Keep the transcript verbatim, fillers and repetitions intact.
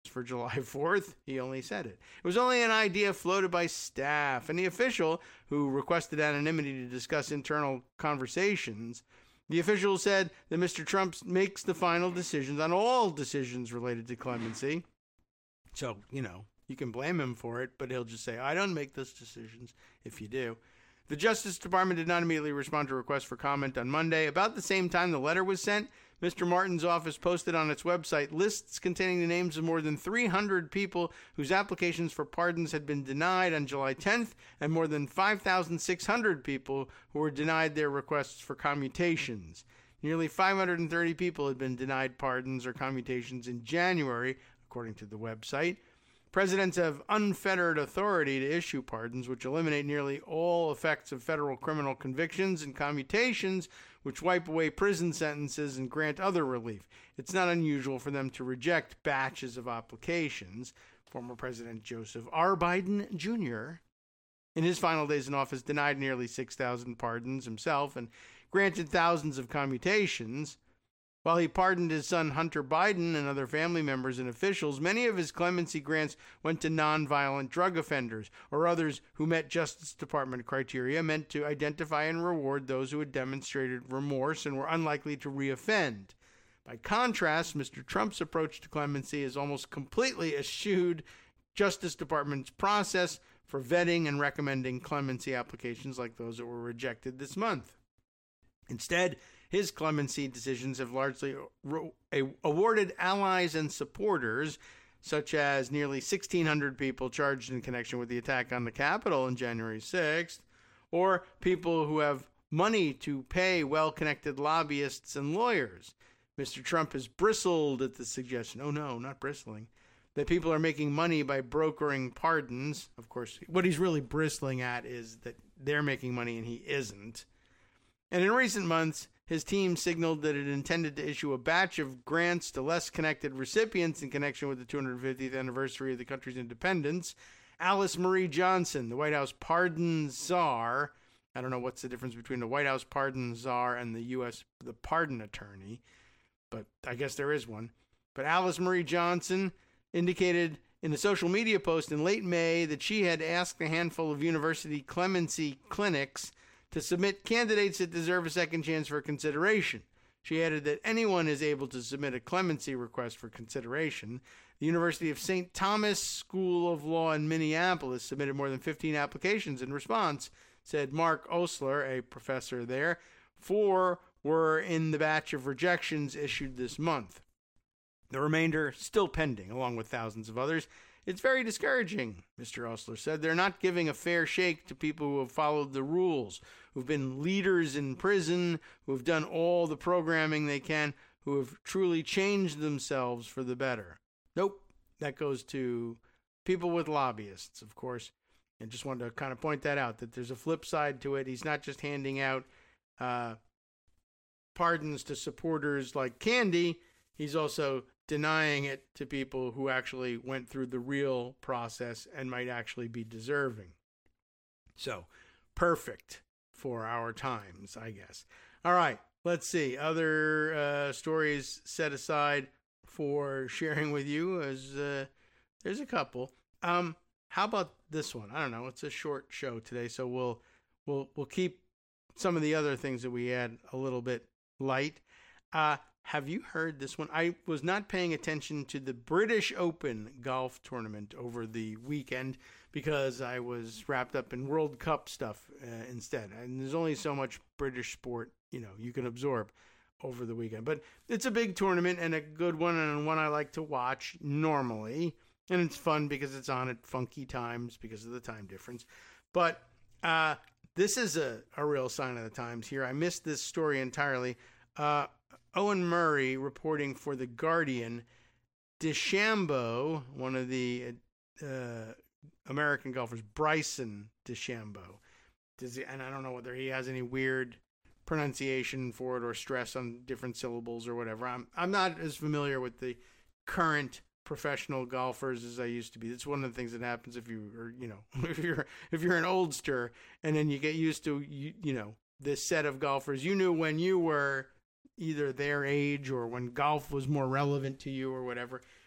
for July fourth. He only said it. It was only an idea floated by staff, and the official, who requested anonymity to discuss internal conversations, the official said that Mister Trump makes the final decisions on all decisions related to clemency. So, you know, you can blame him for it, but he'll just say, I don't make those decisions if you do. The Justice Department did not immediately respond to requests for comment on Monday. About the same time the letter was sent, Mister Martin's office posted on its website lists containing the names of more than three hundred people whose applications for pardons had been denied on July tenth, and more than five thousand six hundred people who were denied their requests for commutations. Nearly five hundred thirty people had been denied pardons or commutations in January, according to the website. Presidents have unfettered authority to issue pardons, which eliminate nearly all effects of federal criminal convictions, and commutations, which wipe away prison sentences and grant other relief. It's not unusual for them to reject batches of applications. Former President Joseph R. Biden Junior, in his final days in office, denied nearly six thousand pardons himself and granted thousands of commutations. While he pardoned his son Hunter Biden and other family members and officials, many of his clemency grants went to nonviolent drug offenders or others who met Justice Department criteria meant to identify and reward those who had demonstrated remorse and were unlikely to reoffend. By contrast, Mister Trump's approach to clemency has almost completely eschewed Justice Department's process for vetting and recommending clemency applications like those that were rejected this month. Instead, his clemency decisions have largely awarded allies and supporters, such as nearly sixteen hundred people charged in connection with the attack on the Capitol on January sixth, or people who have money to pay well-connected lobbyists and lawyers. Mister Trump has bristled at the suggestion, oh no, not bristling, that people are making money by brokering pardons. Of course, what he's really bristling at is that they're making money and he isn't. And in recent months, his team signaled that it intended to issue a batch of grants to less connected recipients in connection with the two hundred fiftieth anniversary of the country's independence. Alice Marie Johnson, the White House pardon czar. I don't know what's the difference between the White House pardon czar and the U S the pardon attorney, but I guess there is one. But Alice Marie Johnson indicated in a social media post in late May that she had asked a handful of university clemency clinics to submit candidates that deserve a second chance for consideration. She added that anyone is able to submit a clemency request for consideration. The University of Saint Thomas School of Law in Minneapolis submitted more than fifteen applications in response, said Mark Osler, a professor there. Four were in the batch of rejections issued this month. The remainder still pending, along with thousands of others. It's very discouraging, Mister Osler said. They're not giving a fair shake to people who have followed the rules, who've been leaders in prison, who have done all the programming they can, who have truly changed themselves for the better. Nope, that goes to people with lobbyists, of course. And just wanted to kind of point that out, that there's a flip side to it. He's not just handing out uh, pardons to supporters like candy. He's also denying it to people who actually went through the real process and might actually be deserving. So, perfect for our times, I guess. All right, let's see. Other uh, stories set aside for sharing with you. As uh, there's a couple. Um, how about this one? I don't know. It's a short show today, so we'll we'll we'll keep some of the other things that we had a little bit light. Uh, Have you heard this one? I was not paying attention to the British Open golf tournament over the weekend because I was wrapped up in World Cup stuff uh, instead. And there's only so much British sport, you know, you can absorb over the weekend. But it's a big tournament and a good one, and one I like to watch normally. And it's fun because it's on at funky times because of the time difference. But uh, this is a, a real sign of the times here. I missed this story entirely. Uh, Owen Murray reporting for The Guardian. DeChambeau, one of the uh, American golfers, Bryson DeChambeau. Does he, and I don't know whether he has any weird pronunciation for it or stress on different syllables or whatever. I'm I'm not as familiar with the current professional golfers as I used to be. It's one of the things that happens if you are, you know, if you're if you're an oldster and then you get used to you, you know, this set of golfers you knew when you were either their age or when golf was more relevant to you or whatever.